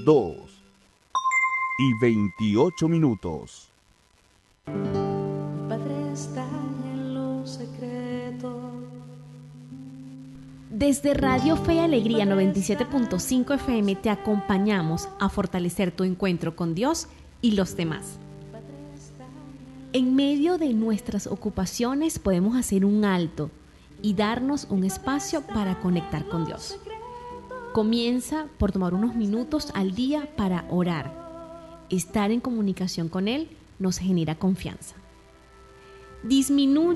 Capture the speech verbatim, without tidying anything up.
dos y veintiocho minutos. Mi Padre está en lo secreto. Desde Radio Fe y Alegría noventa y siete punto cinco F M te acompañamos a fortalecer tu encuentro con Dios y los demás. En medio de nuestras ocupaciones podemos hacer un alto y darnos un espacio para conectar con Dios. Comienza por tomar unos minutos al día para orar. Estar en comunicación con Él nos genera confianza. Disminuye